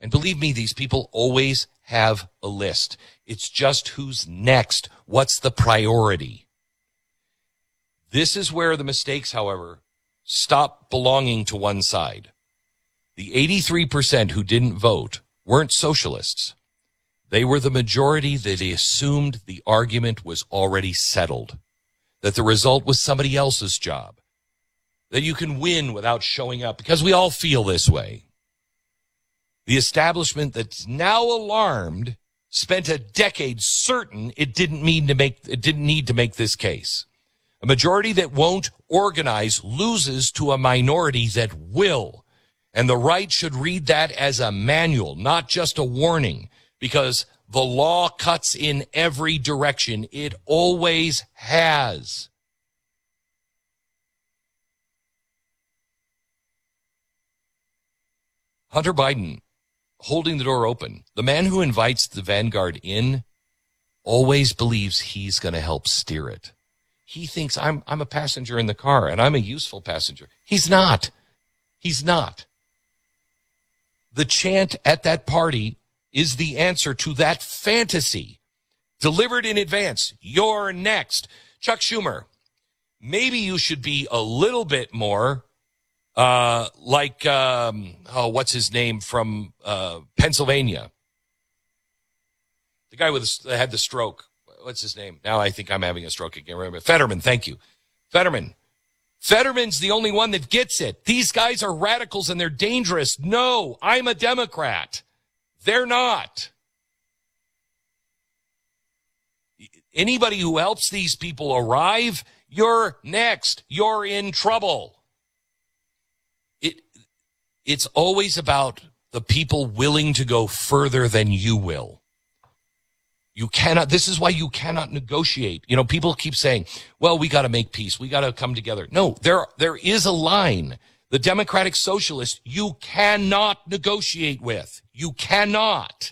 And believe me, these people always have a list. It's just who's next. What's the priority? This is where the mistakes, however, stop belonging to one side. The 83% who didn't vote weren't socialists. They were the majority that assumed the argument was already settled, that the result was somebody else's job, that you can win without showing up, because we all feel this way. The establishment that's now alarmed spent a decade certain it didn't need to make this case. A majority that won't organize loses to a minority that will. And the right should read that as a manual, not just a warning, because the law cuts in every direction. It always has. Hunter Biden holding the door open. The man who invites the vanguard in always believes he's going to help steer it. He thinks I'm a passenger in the car and I'm a useful passenger. He's not. He's not. The chant at that party is the answer to that fantasy delivered in advance. You're next. Chuck Schumer, maybe you should be a little bit more what's his name from Pennsylvania? The guy that had the stroke. What's his name? Now I think I'm having a stroke again. Remember, Fetterman, thank you. Fetterman's the only one that gets it. These guys are radicals and they're dangerous. No, I'm a Democrat. They're not. Anybody who helps these people arrive, you're next. You're in trouble. It's always about the people willing to go further than you will. This is why you cannot negotiate. You know, people keep saying, well, we got to make peace. We got to come together. No, there is a line. The Democratic Socialists, you cannot negotiate with. You cannot.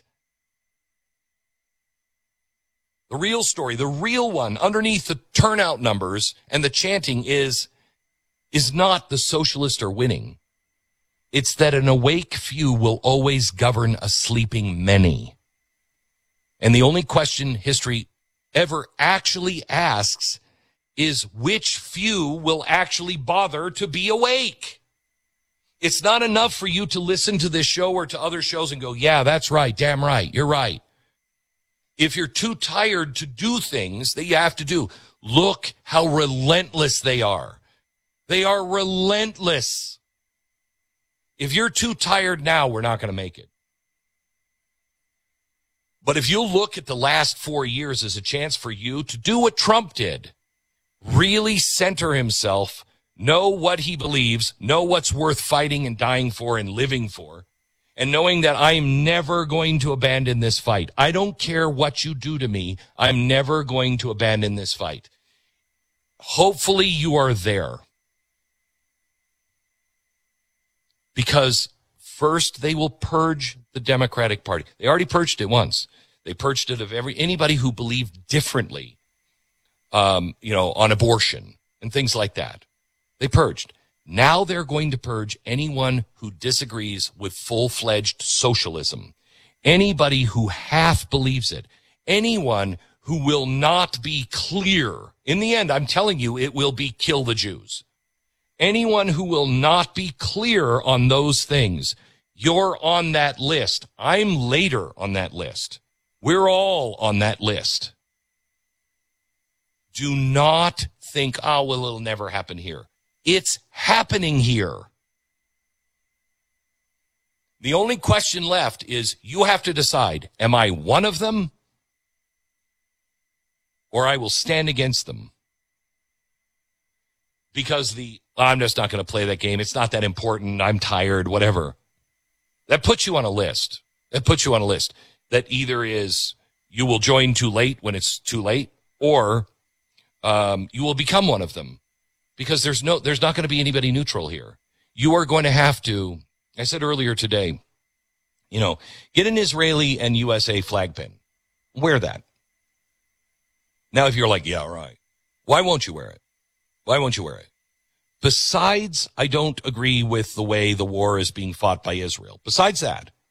The real story, the real one underneath the turnout numbers and the chanting is not the socialists are winning. It's that an awake few will always govern a sleeping many. And the only question history ever actually asks is which few will actually bother to be awake. It's not enough for you to listen to this show or to other shows and go, yeah, that's right, damn right, you're right. If you're too tired to do things that you have to do, look how relentless they are. They are relentless. If you're too tired now, we're not going to make it. But if you look at the last 4 years as a chance for you to do what Trump did, really center himself, know what he believes, know what's worth fighting and dying for and living for, and knowing that I'm never going to abandon this fight. I don't care what you do to me. I'm never going to abandon this fight. Hopefully you are there. Because first they will purge the Democratic Party. They already purged it once. They purged it of anybody who believed differently, on abortion and things like that. They purged. Now they're going to purge anyone who disagrees with full-fledged socialism. Anybody who half believes it. Anyone who will not be clear. In the end, I'm telling you, it will be kill the Jews. Anyone who will not be clear on those things, you're on that list. I'm later on that list. We're all on that list. Do not think, it'll never happen here. It's happening here. The only question left is you have to decide, am I one of them? Or I will stand against them. Because I'm just not going to play that game. It's not that important. I'm tired, whatever. That puts you on a list. That either is you will join too late when it's too late, or you will become one of them. Because there's not going to be anybody neutral here. You are going to have to, I said earlier today, get an Israeli and USA flag pin. Wear that. Now, if you're like, yeah, right. Why won't you wear it? Besides, I don't agree with the way the war is being fought by Israel. Besides that,